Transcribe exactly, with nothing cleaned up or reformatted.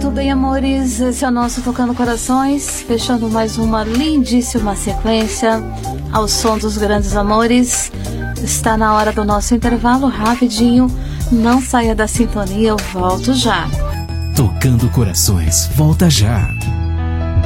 Muito bem, amores, esse é o nosso Tocando Corações, fechando mais uma lindíssima sequência ao som dos grandes amores. Está na hora do nosso intervalo rapidinho, não saia da sintonia, eu volto já. Tocando Corações, volta já.